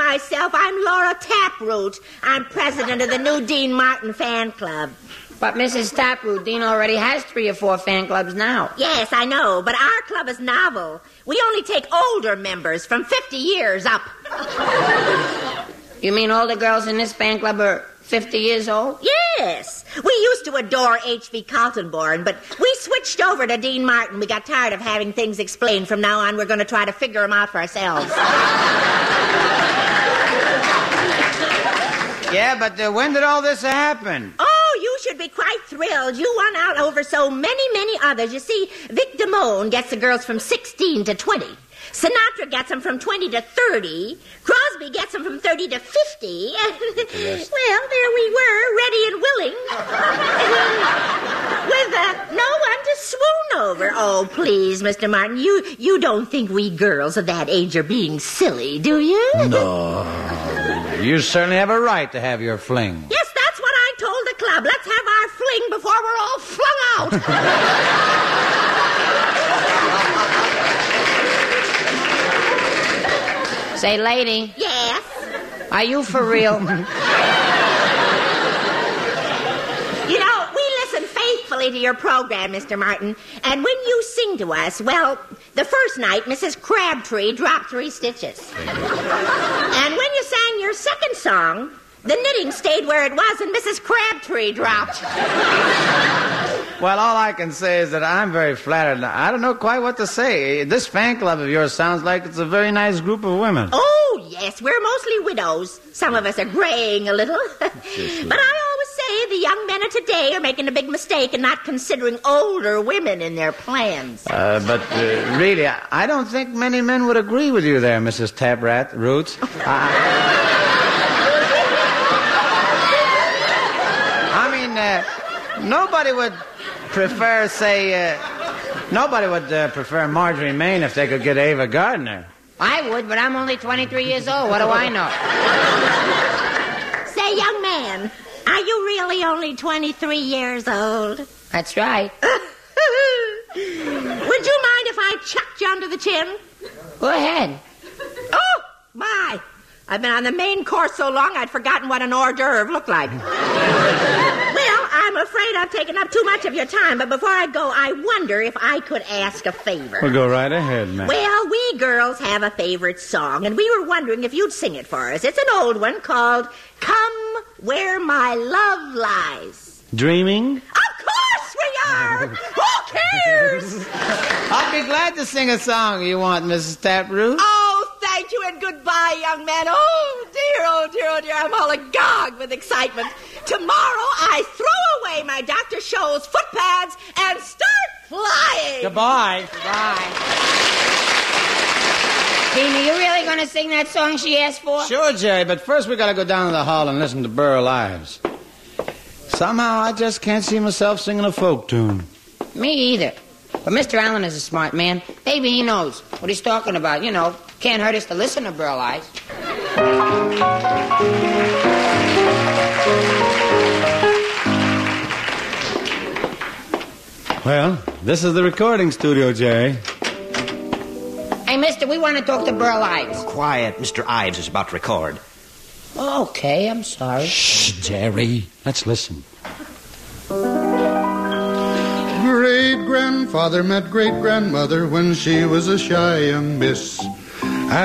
myself. I'm Laura Taproot. I'm president of the new Dean Martin fan club. But Mrs. Taproot, Dean already has 3 or 4 fan clubs now. Yes, I know, but our club is novel. We only take older members from 50 years up. You mean all the girls in this fan club are 50 years old? Yes. We used to adore H.V. Kaltenborn, but we switched over to Dean Martin. We got tired of having things explained. From now on, we're going to try to figure them out for ourselves. Yeah, but when did all this happen? Oh, you should be quite thrilled. You won out over so many others. You see, Vic Damone gets the girls from 16 to 20. Sinatra gets them from 20 to 30. Crosby gets them from 30 to 50. Yes. Well, there we were, ready and willing. With no one to swoon over. Oh, please, Mr. Martin, you don't think we girls of that age are being silly, do you? No. You certainly have a right to have your fling. Yes, that's what I told the club. Let's have our fling before we're all flung out. Say, lady. Yes? Are you for real? You know, we listen faithfully to your program, Mr. Martin. And when you sing to us, well, the first night, Mrs. Crabtree dropped 3 stitches. And when you sang your second song, the knitting stayed where it was and Mrs. Crabtree dropped. Well, all I can say is that I'm very flattered. I don't know quite what to say. This fan club of yours sounds like it's a very nice group of women. Oh, yes, we're mostly widows. Some of us are graying a little. But I always say the young men of today are making a big mistake in not considering older women in their plans. But really, I don't think many men would agree with you there, Mrs. Taproot. I mean, nobody would prefer, nobody would prefer Marjorie Main if they could get Ava Gardner. I would, but I'm only 23 years old. What do I know? Say, young man, are you really only 23 years old? That's right. Would you mind if I chucked you under the chin? Go ahead. Oh, my. I've been on the main course so long I'd forgotten what an hors d'oeuvre looked like. Well, I'm afraid I've taken up too much of your time, but before I go, I wonder if I could ask a favor. Well, go right ahead, ma'am. Well, we girls have a favorite song, and we were wondering if you'd sing it for us. It's an old one called Come Where My Love Lies. Dreaming? Of course we are! Who cares? I'll be glad to sing a song you want, Mrs. Taproot. Oh, thank you and goodbye, young man. Oh, dear, oh, dear, oh, dear. I'm all agog with excitement. Tomorrow I throw away my Dr. Scholl's foot pads and start flying. Goodbye. Goodbye. Dean, are you really going to sing that song she asked for? Sure, Jerry, but first we got to go down to the hall and listen to Burl Ives. Somehow I just can't see myself singing a folk tune. Me either. But Mr. Allen is a smart man. Maybe he knows what he's talking about. You know, can't hurt us to listen to Burl Ives. Well, this is the recording studio, Jerry. Hey, mister, we want to talk to Burl Ives. Quiet. Mr. Ives is about to record. Okay, I'm sorry. Shh, Jerry. Let's listen. Great-grandfather met great-grandmother when she was a shy young miss.